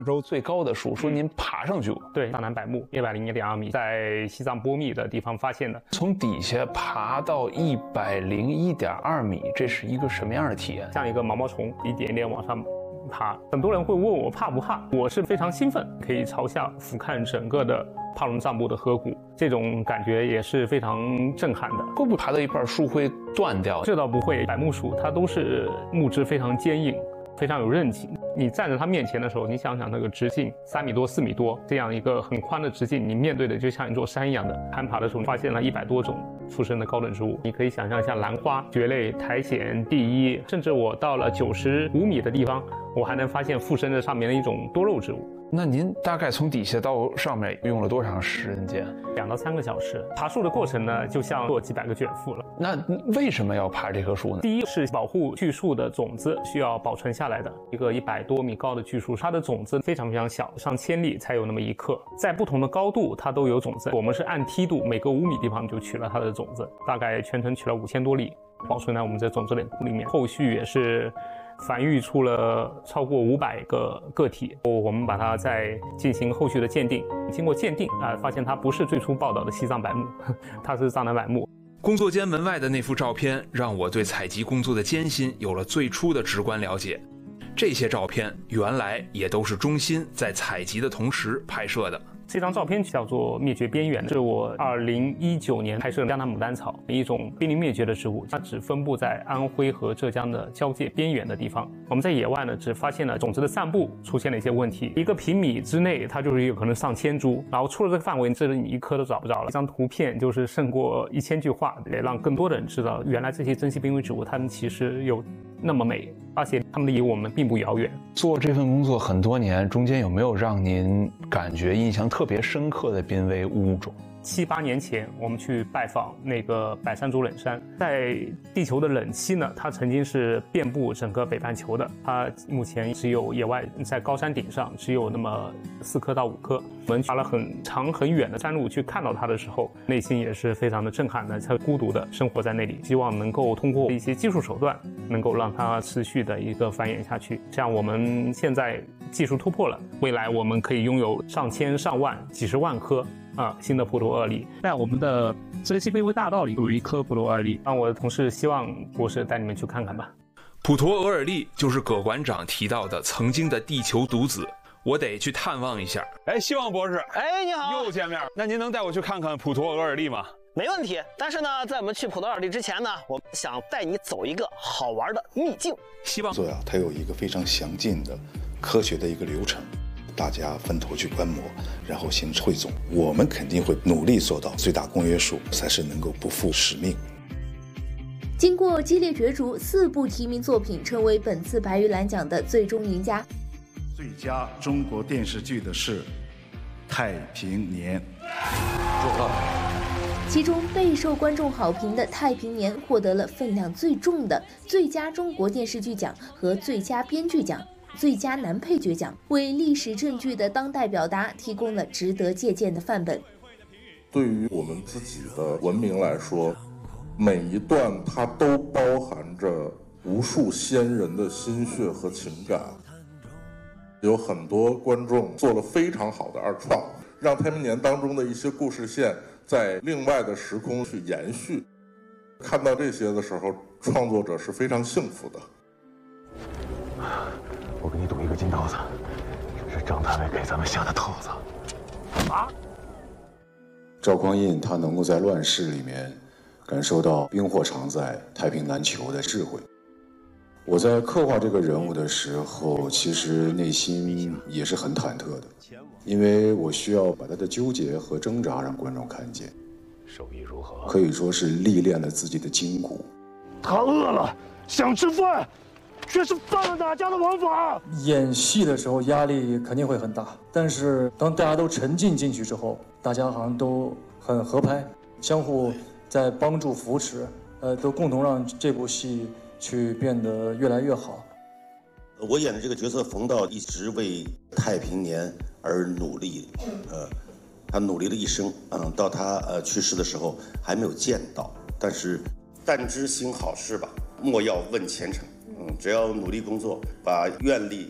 洲最高的树，说您爬上去过。 对，大南柏木101.2米，在西藏波密的地方发现的。 从底下爬到101.2米，这是一个什么样的体验？ 像一个毛毛虫，一点点往上爬。很多人会问我怕不怕，我是非常兴奋，可以朝下俯瞰整个的帕隆藏布的河谷，这种感觉也是非常震撼的。 会不会爬到一半树会断掉？ 这倒不会，柏木树它都是木质非常坚硬，非常有韧劲。你站在它面前的时候，你想想那个直径3米多、4米多，这样一个很宽的直径，你面对的就像一座山一样的。攀爬的时候，发现了100多种附生的高等植物，你可以想象像兰花、蕨类、苔藓、地衣，甚至我到了95米的地方，我还能发现附生在上面的一种多肉植物。 那您大概从底下到上面用了多长时间 ？2到3个小时。爬树的过程呢，就像做几百个卷腹了。 那为什么要爬这棵树呢？ 第一是保护巨树的种子需要保存下来的，一个100多米高的巨树，它的种子非常非常小，上千粒才有那么1克，在不同的高度它都有种子。我们是按梯度，每隔5米地方就取了它的种子，大概全程取了5000多粒，保存在我们这种子脸库里面。后续也是繁育出了超过500个个体，我们把它再进行后续的鉴定，经过鉴定发现它不是最初报道的西藏柏木，它是藏南柏木。 工作间门外的那幅照片让我对采集工作的艰辛有了最初的直观了解。这些照片原来也都是钟欣在采集的同时拍摄的。 这张照片叫做灭绝边缘，是我2019年拍摄的江南牡丹草，一种濒临灭绝的植物，它只分布在安徽和浙江的交界边缘的地方。我们在野外呢，只发现了种子的散布出现了一些问题，1个平米之内它就是有可能上千株，然后出了这个范围，这里你1颗都找不着了。这张图片就是胜过1000句话，也让更多的人知道，原来这些珍稀濒危植物它们其实有那么美，而且它们离我们并不遥远。 做这份工作很多年，中间有没有让您感觉印象特别深刻的濒危物种 ？7、8年前，我们去拜访那个百山族冷杉，在地球的冷期呢，它曾经是遍布整个北半球的。它目前只有野外在高山顶上只有那么4颗到5颗。我们爬了很长很远的山路去看到它的时候，内心也是非常的震撼的。它孤独的生活在那里，希望能够通过一些技术手段，能够让它持续的一个繁衍下去。像我们现在技术突破了，未来我们可以拥有上千上万几十万颗新的普陀二栗。在我们的珍稀濒危大道里有1颗普陀二栗，让我的同事希望博士带你们去看看吧。 普陀额尔利就是葛馆长提到的曾经的地球独子，我得去探望一下。 希望博士， 你好， 又见面。那您能带我去看看普陀额尔利吗？ 没问题。但是呢，在我们去普陀尔利之前呢，我想带你走一个好玩的秘境。 希望它有一个非常详尽的科学的一个流程，大家分头去观摩，然后形成汇总。我们肯定会努力做到最大公约数，才是能够不负使命。 经过激烈角逐，4部提名作品成为本次白玉兰奖的最终赢家。 最佳中国电视剧的是《太平年》，祝贺！ 其中备受观众好评的《太平年》获得了分量最重的最佳中国电视剧奖和最佳编剧奖、最佳男配角奖，为历史正剧的当代表达提供了值得借鉴的范本。 对于我们自己的文明来说，每一段它都包含着无数先人的心血和情感。有很多观众做了非常好的二创，让太平年当中的一些故事线在另外的时空去延续。看到这些的时候，创作者是非常幸福的。 我给你赌一个金豆子，这是张大伟给咱们下的套子。 赵匡胤他能够在乱世里面感受到冰火常在、太平难求的智慧。我在刻画这个人物的时候，其实内心也是很忐忑的，因为我需要把他的纠结和挣扎让观众看见。 手艺如何？ 可以说是历练了自己的筋骨。 他饿了，想吃饭，却是犯了哪家的王法？ 演戏的时候压力肯定会很大，但是当大家都沉浸进去之后，大家好像都很合拍，相互在帮助扶持，都共同让这部戏去变得越来越好。 我演的这个角色冯道一直为太平年而努力，他努力了一生，到他去世的时候还没有见到。但是但知行好事吧，莫要问前程。只要努力工作，把愿力